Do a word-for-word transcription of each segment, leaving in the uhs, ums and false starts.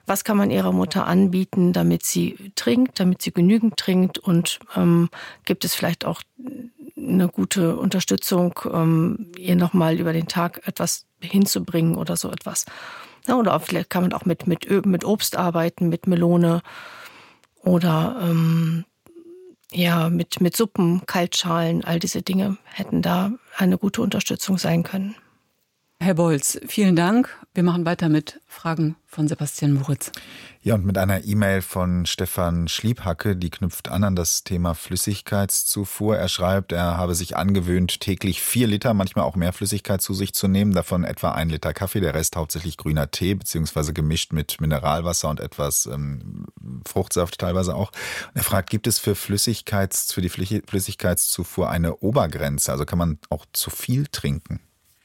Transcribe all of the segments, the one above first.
was kann man ihrer Mutter anbieten, damit sie trinkt, damit sie genügend trinkt und ähm, gibt es vielleicht auch eine gute Unterstützung, ähm, ihr nochmal über den Tag etwas hinzubringen oder so etwas. Ja, oder auch, vielleicht kann man auch mit, mit, mit Obst arbeiten, mit Melone oder ähm, ja, mit, mit Suppen, Kaltschalen, all diese Dinge hätten da eine gute Unterstützung sein können. Herr Bolz, vielen Dank. Wir machen weiter mit Fragen von Sebastian Moritz. Ja, und mit einer E-Mail von Stefan Schliebhacke, die knüpft an an das Thema Flüssigkeitszufuhr. Er schreibt, er habe sich angewöhnt, täglich vier Liter, manchmal auch mehr Flüssigkeit zu sich zu nehmen, davon etwa ein Liter Kaffee, der Rest hauptsächlich grüner Tee, beziehungsweise gemischt mit Mineralwasser und etwas ähm, Fruchtsaft teilweise auch. Und er fragt, gibt es für Flüssigkeits, für die Flüssigkeitszufuhr eine Obergrenze? Also kann man auch zu viel trinken?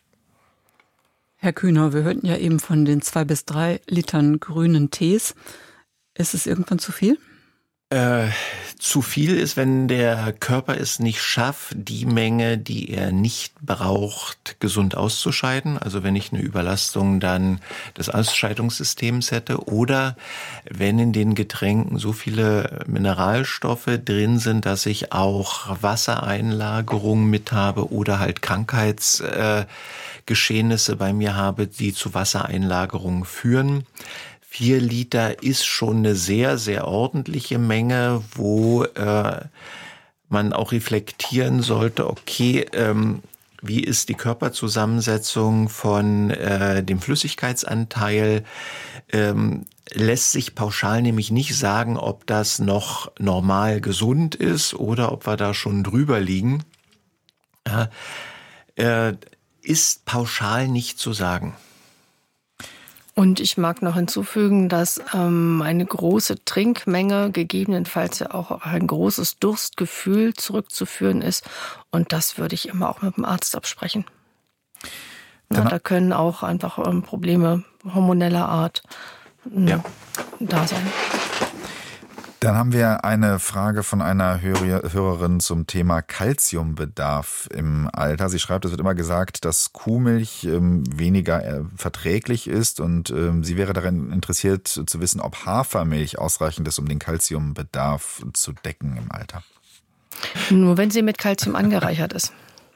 Herr Kühner, wir hörten ja eben von den zwei bis drei Litern grünen Tees. Ist es irgendwann zu viel? Äh, zu viel ist, wenn der Körper es nicht schafft, die Menge, die er nicht braucht, gesund auszuscheiden. Also wenn ich eine Überlastung dann des Ausscheidungssystems hätte oder wenn in den Getränken so viele Mineralstoffe drin sind, dass ich auch Wassereinlagerungen mit habe oder halt Krankheitsgeschehnisse äh, bei mir habe, die zu Wassereinlagerungen führen. Vier Liter ist schon eine sehr, sehr ordentliche Menge, wo äh, man auch reflektieren sollte, okay, ähm, wie ist die Körperzusammensetzung von äh, dem Flüssigkeitsanteil? Ähm, lässt sich pauschal nämlich nicht sagen, ob das noch normal gesund ist oder ob wir da schon drüber liegen. Ja, äh, ist pauschal nicht zu sagen. Und ich mag noch hinzufügen, dass ähm, eine große Trinkmenge gegebenenfalls ja auch auf ein großes Durstgefühl zurückzuführen ist. Und das würde ich immer auch mit dem Arzt absprechen. Ja, da können auch einfach ähm, Probleme hormoneller Art äh, ja. da sein. Dann haben wir eine Frage von einer Hörerin zum Thema Kalziumbedarf im Alter. Sie schreibt, es wird immer gesagt, dass Kuhmilch ähm, weniger äh, verträglich ist und ähm, sie wäre daran interessiert zu wissen, ob Hafermilch ausreichend ist, um den Kalziumbedarf zu decken im Alter. Nur wenn sie mit Kalzium angereichert ist.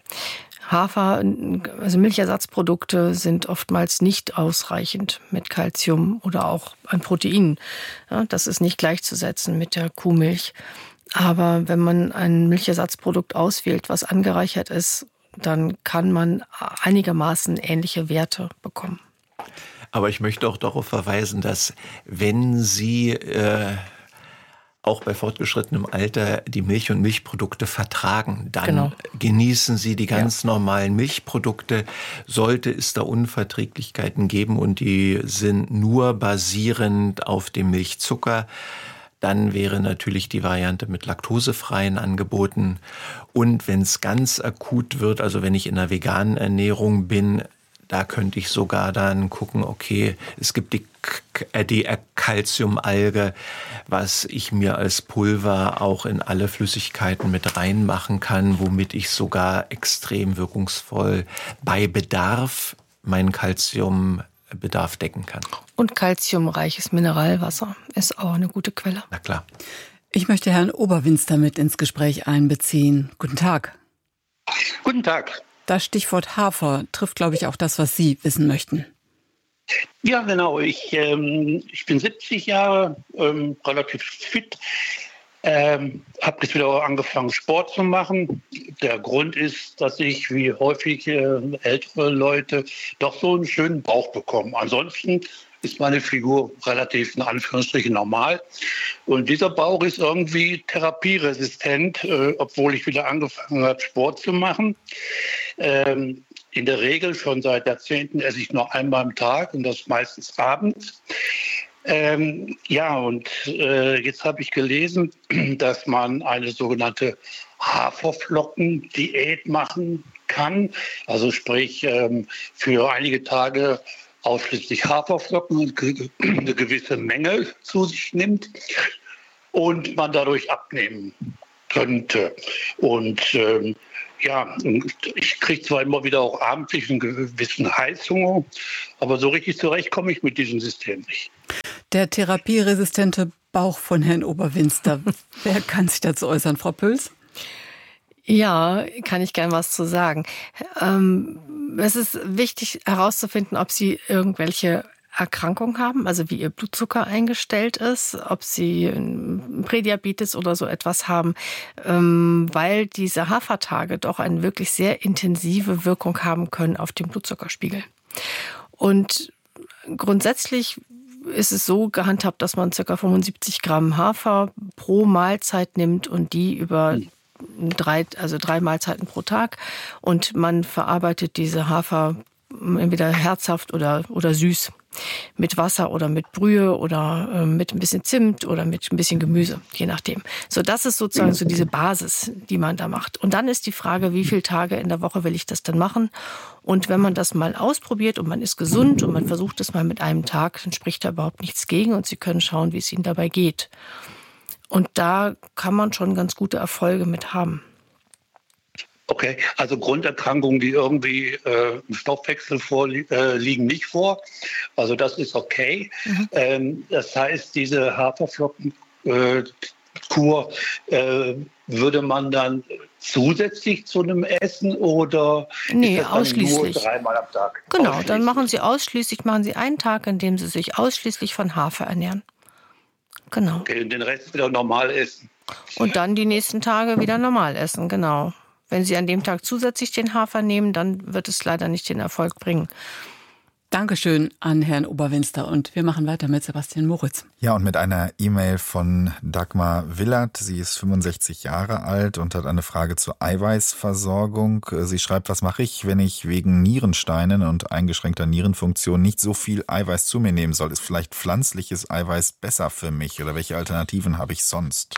Hafer, also Milchersatzprodukte sind oftmals nicht ausreichend mit Kalzium oder auch an Proteinen. Ja, das ist nicht gleichzusetzen mit der Kuhmilch. Aber wenn man ein Milchersatzprodukt auswählt, was angereichert ist, dann kann man einigermaßen ähnliche Werte bekommen. Aber ich möchte auch darauf verweisen, dass wenn Sie äh auch bei fortgeschrittenem Alter die Milch und Milchprodukte vertragen, dann genau. genießen Sie die ganz ja. normalen Milchprodukte. Sollte es da Unverträglichkeiten geben und die sind nur basierend auf dem Milchzucker, dann wäre natürlich die Variante mit laktosefreien angeboten. Und wenn es ganz akut wird, also wenn ich in einer veganen Ernährung bin, da könnte ich sogar dann gucken, okay, es gibt die, die Calciumalge, was ich mir als Pulver auch in alle Flüssigkeiten mit reinmachen kann, womit ich sogar extrem wirkungsvoll bei Bedarf meinen Calciumbedarf decken kann. Und calciumreiches Mineralwasser ist auch eine gute Quelle. Na klar. Ich möchte Herrn Oberwinster mit ins Gespräch einbeziehen. Guten Tag. Guten Tag. Das Stichwort Hafer trifft, glaube ich, auch das, was Sie wissen möchten. Ja, genau. Ich, ähm, ich bin siebzig Jahre, ähm, relativ fit. Ähm, habe jetzt wieder angefangen, Sport zu machen. Der Grund ist, dass ich, wie häufig äh, ältere Leute, doch so einen schönen Bauch bekomme. Ansonsten ist meine Figur relativ in Anführungsstrichen normal. Und dieser Bauch ist irgendwie therapieresistent, äh, obwohl ich wieder angefangen habe, Sport zu machen. Ähm, in der Regel schon seit Jahrzehnten esse ich nur einmal am Tag und das meistens abends. Ähm, ja, und äh, jetzt habe ich gelesen, dass man eine sogenannte Haferflocken-Diät machen kann. Also sprich, ähm, für einige Tage ausschließlich Haferflocken und eine gewisse Menge zu sich nimmt und man dadurch abnehmen könnte. Und ähm, ja, ich kriege zwar immer wieder auch abendlich einen gewissen Heißhunger, aber so richtig zurecht komme ich mit diesem System nicht. Der therapieresistente Bauch von Herrn Oberwinster. Wer kann sich dazu äußern, Frau Püls? Ja, kann ich gern was zu sagen. Ähm, es ist wichtig herauszufinden, ob Sie irgendwelche Erkrankung haben, also wie ihr Blutzucker eingestellt ist, ob sie Prädiabetes oder so etwas haben, weil diese Hafertage doch eine wirklich sehr intensive Wirkung haben können auf den Blutzuckerspiegel. Und grundsätzlich ist es so gehandhabt, dass man ca. fünfundsiebzig Gramm Hafer pro Mahlzeit nimmt und die über drei, also drei Mahlzeiten pro Tag, und man verarbeitet diese Hafer entweder herzhaft oder, oder süß. Mit Wasser oder mit Brühe oder äh, mit ein bisschen Zimt oder mit ein bisschen Gemüse, je nachdem. So, das ist sozusagen so diese Basis, die man da macht. Und dann ist die Frage, wie viele Tage in der Woche will ich das denn machen? Und wenn man das mal ausprobiert und man ist gesund und man versucht es mal mit einem Tag, dann spricht da überhaupt nichts gegen und Sie können schauen, wie es Ihnen dabei geht. Und da kann man schon ganz gute Erfolge mit haben. Okay, also Grunderkrankungen, die irgendwie äh, im Stoffwechsel vorliegen, äh, liegen nicht vor. Also das ist okay. Mhm. Ähm, das heißt, diese Haferflockenkur äh, äh, würde man dann zusätzlich zu einem Essen oder nee, ist das ausschließlich nur dreimal am Tag? Genau, dann machen Sie ausschließlich, machen Sie einen Tag, in dem Sie sich ausschließlich von Hafer ernähren. Genau. Okay, und den Rest wieder normal essen. Und dann die nächsten Tage wieder normal essen, genau. Wenn Sie an dem Tag zusätzlich den Hafer nehmen, dann wird es leider nicht den Erfolg bringen. Dankeschön an Herrn Oberwinster. Und wir machen weiter mit Sebastian Moritz. Ja, und mit einer E-Mail von Dagmar Willert. Sie ist fünfundsechzig Jahre alt und hat eine Frage zur Eiweißversorgung. Sie schreibt, was mache ich, wenn ich wegen Nierensteinen und eingeschränkter Nierenfunktion nicht so viel Eiweiß zu mir nehmen soll? Ist vielleicht pflanzliches Eiweiß besser für mich oder welche Alternativen habe ich sonst?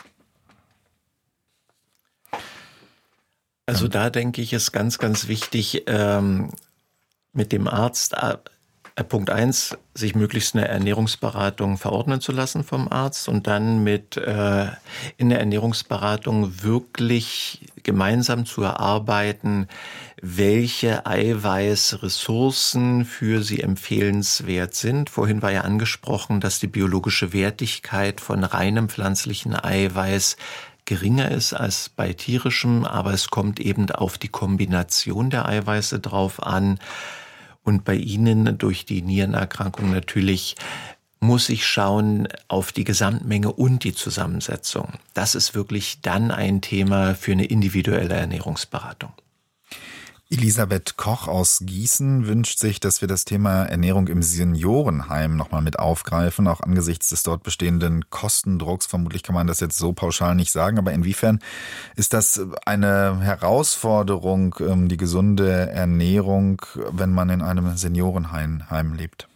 Also da denke ich, ist ganz, ganz wichtig, ähm, mit dem Arzt, äh, Punkt eins, sich möglichst eine Ernährungsberatung verordnen zu lassen vom Arzt und dann mit äh, in der Ernährungsberatung wirklich gemeinsam zu erarbeiten, welche Eiweißressourcen für Sie empfehlenswert sind. Vorhin war ja angesprochen, dass die biologische Wertigkeit von reinem pflanzlichen Eiweiß geringer ist als bei tierischem, aber es kommt eben auf die Kombination der Eiweiße drauf an. Und bei Ihnen durch die Nierenerkrankung natürlich muss ich schauen auf die Gesamtmenge und die Zusammensetzung. Das ist wirklich dann ein Thema für eine individuelle Ernährungsberatung. Elisabeth Koch aus Gießen wünscht sich, dass wir das Thema Ernährung im Seniorenheim nochmal mit aufgreifen, auch angesichts des dort bestehenden Kostendrucks. Vermutlich kann man das jetzt so pauschal nicht sagen, aber inwiefern ist das eine Herausforderung, die gesunde Ernährung, wenn man in einem Seniorenheim lebt?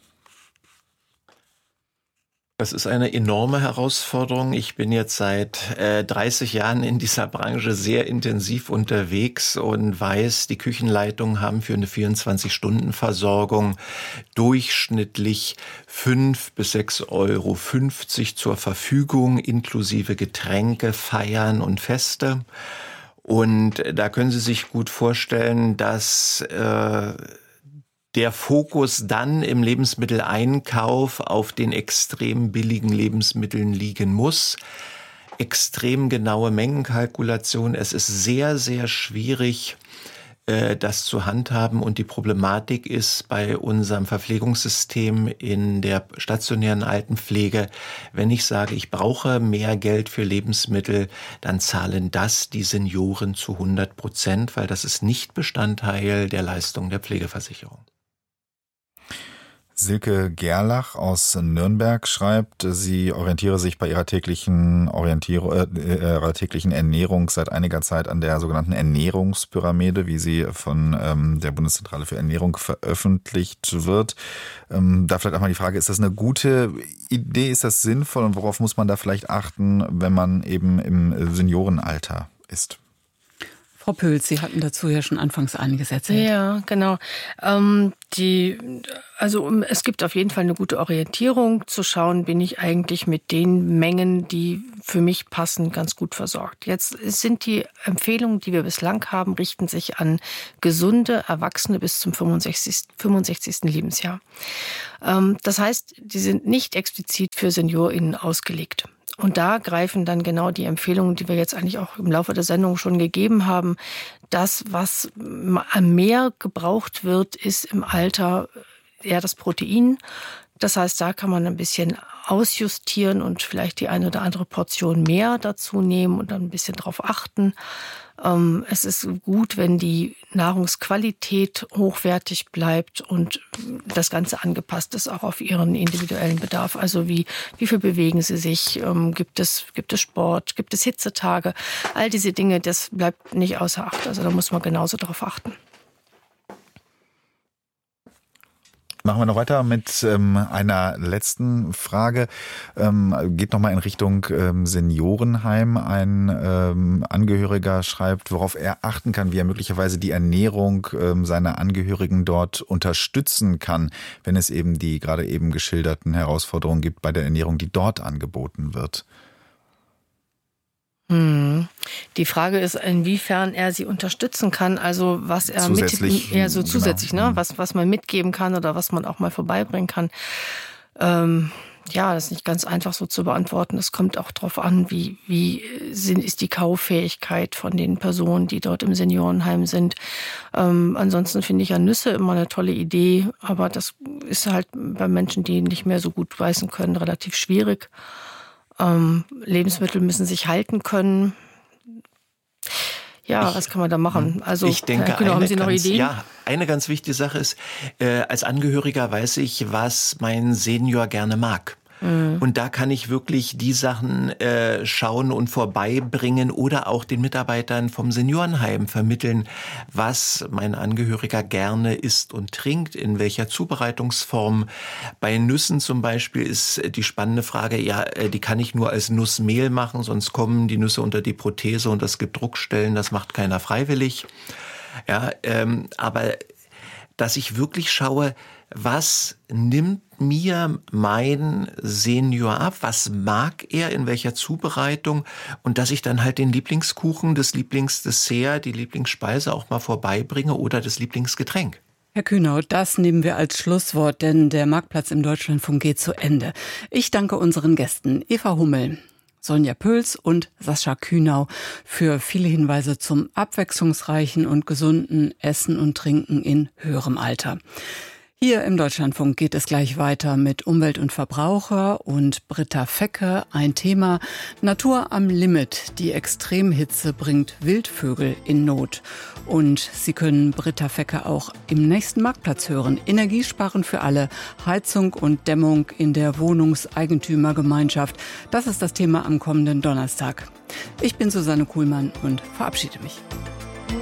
Das ist eine enorme Herausforderung. Ich bin jetzt seit äh, dreißig Jahren in dieser Branche sehr intensiv unterwegs und weiß, die Küchenleitungen haben für eine vierundzwanzig-Stunden-Versorgung durchschnittlich fünf bis sechs Euro fünfzig zur Verfügung, inklusive Getränke, Feiern und Feste. Und da können Sie sich gut vorstellen, dass äh, der Fokus dann im Lebensmitteleinkauf auf den extrem billigen Lebensmitteln liegen muss. Extrem genaue Mengenkalkulation. Es ist sehr, sehr schwierig, das zu handhaben. Und die Problematik ist bei unserem Verpflegungssystem in der stationären Altenpflege, wenn ich sage, ich brauche mehr Geld für Lebensmittel, dann zahlen das die Senioren zu hundert Prozent, weil das ist nicht Bestandteil der Leistung der Pflegeversicherung. Silke Gerlach aus Nürnberg schreibt, sie orientiere sich bei ihrer täglichen, Orientierung, äh, ihrer täglichen Ernährung seit einiger Zeit an der sogenannten Ernährungspyramide, wie sie von ähm, der Bundeszentrale für Ernährung veröffentlicht wird. Ähm, da vielleicht auch mal die Frage, ist das eine gute Idee, ist das sinnvoll und worauf muss man da vielleicht achten, wenn man eben im Seniorenalter ist? Frau Pöls, Sie hatten dazu ja schon anfangs einiges erzählt. Ja, genau. Ähm, die, also es gibt auf jeden Fall eine gute Orientierung, zu schauen, bin ich eigentlich mit den Mengen, die für mich passen, ganz gut versorgt. Jetzt sind die Empfehlungen, die wir bislang haben, richten sich an gesunde Erwachsene bis zum fünfundsechzigsten fünfundsechzigsten Lebensjahr. Ähm, das heißt, die sind nicht explizit für SeniorInnen ausgelegt. Und da greifen dann genau die Empfehlungen, die wir jetzt eigentlich auch im Laufe der Sendung schon gegeben haben. Das, was mehr gebraucht wird, ist im Alter eher das Protein. Das heißt, da kann man ein bisschen ausjustieren und vielleicht die eine oder andere Portion mehr dazu nehmen und dann ein bisschen drauf achten. Es ist gut, wenn die Nahrungsqualität hochwertig bleibt und das Ganze angepasst ist auch auf ihren individuellen Bedarf. Also wie, wie viel bewegen sie sich? Gibt es, gibt es Sport? Gibt es Hitzetage? All diese Dinge, das bleibt nicht außer Acht. Also da muss man genauso drauf achten. Machen wir noch weiter mit ähm, einer letzten Frage. Ähm, geht nochmal in Richtung ähm, Seniorenheim. Ein ähm, Angehöriger schreibt, worauf er achten kann, wie er möglicherweise die Ernährung ähm, seiner Angehörigen dort unterstützen kann, wenn es eben die gerade eben geschilderten Herausforderungen gibt bei der Ernährung, die dort angeboten wird. Die Frage ist, inwiefern er sie unterstützen kann, also was er zusätzlich, mit, ja, so zusätzlich, genau. ne, was, was man mitgeben kann oder was man auch mal vorbeibringen kann. Ähm, ja, das ist nicht ganz einfach so zu beantworten. Es kommt auch darauf an, wie, wie sind, ist die Kauffähigkeit von den Personen, die dort im Seniorenheim sind. Ähm, ansonsten finde ich ja Nüsse immer eine tolle Idee, aber das ist halt bei Menschen, die nicht mehr so gut beißen können, relativ schwierig. Ähm, Lebensmittel müssen sich halten können. Ja, ich, was kann man da machen? Also, ich denke, genau, eine, haben Sie noch ganz, Ideen? Ja, eine ganz wichtige Sache ist, äh, als Angehöriger weiß ich, was mein Senior gerne mag. Mhm. Und da kann ich wirklich die Sachen äh, schauen und vorbeibringen oder auch den Mitarbeitern vom Seniorenheim vermitteln, was mein Angehöriger gerne isst und trinkt, in welcher Zubereitungsform. Bei Nüssen zum Beispiel ist die spannende Frage, ja, die kann ich nur als Nussmehl machen, sonst kommen die Nüsse unter die Prothese und es gibt Druckstellen, das macht keiner freiwillig. Ja, ähm, aber dass ich wirklich schaue, was nimmt mir mein Senior ab? Was mag er in welcher Zubereitung? Und dass ich dann halt den Lieblingskuchen, das Lieblingsdessert, die Lieblingsspeise auch mal vorbeibringe oder das Lieblingsgetränk. Herr Kühnau, das nehmen wir als Schlusswort, denn der Marktplatz im Deutschlandfunk geht zu Ende. Ich danke unseren Gästen Eva Hummel, Sonja Pöls und Sascha Kühnau für viele Hinweise zum abwechslungsreichen und gesunden Essen und Trinken in höherem Alter. Hier im Deutschlandfunk geht es gleich weiter mit Umwelt und Verbraucher und Britta Fecke. Ein Thema: Natur am Limit. Die Extremhitze bringt Wildvögel in Not. Und Sie können Britta Fecke auch im nächsten Marktplatz hören. Energiesparen für alle, Heizung und Dämmung in der Wohnungseigentümergemeinschaft. Das ist das Thema am kommenden Donnerstag. Ich bin Susanne Kuhlmann und verabschiede mich.